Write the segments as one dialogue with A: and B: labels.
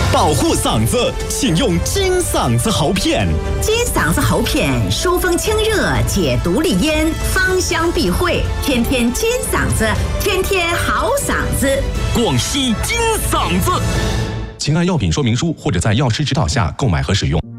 A: 保护嗓子，请用金嗓子喉片。
B: 金嗓子喉片疏风清热，解毒利咽，芳香避秽，天天金嗓子，天天好嗓子。
A: 广西金嗓子。请按药品说明书或者在药师指导下购买和使用。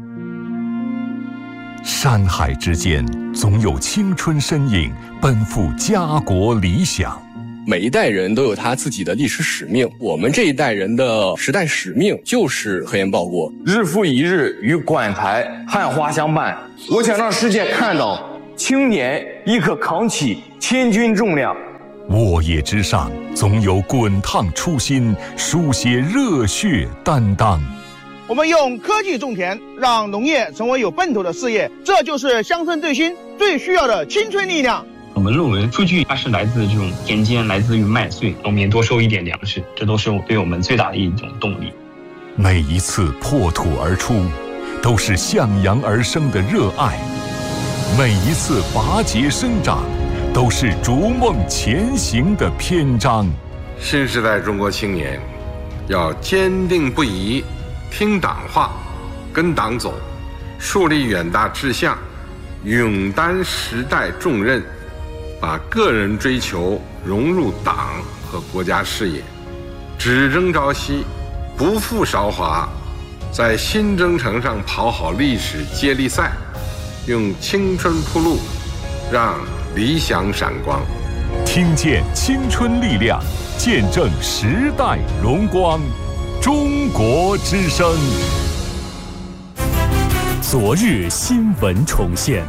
C: 山海之间，总有青春身影奔赴家国理想。
D: 每一代人都有他自己的历史使命，我们这一代人的时代使命就是和颜报国，
E: 日复一日与馆台汉花相伴。我想让世界看到青年亦可扛起千钧重量。
C: 沃野之上，总有滚烫初心，书写热血担当。
F: 我们用科技种田，让农业成为有奔头的事业，这就是乡村振兴最需要的青春力量。
G: 我们论文数据它是来自这种田间，来自于麦穗，农民多收一点粮食，这都是对我们最大的一种动力。
C: 每一次破土而出，都是向阳而生的热爱；每一次拔节生长，都是逐梦前行的篇章。
H: 新时代中国青年要坚定不移，听党话，跟党走，树立远大志向，勇担时代重任，把个人追求融入党和国家事业，只争朝夕，不负韶华，在新征程上跑好历史接力赛，用青春铺路，让理想闪光。
C: 听见青春力量，见证时代荣光。中国之声。
I: 昨日新闻重现。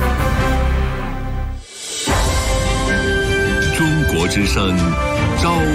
C: 中国之声，朝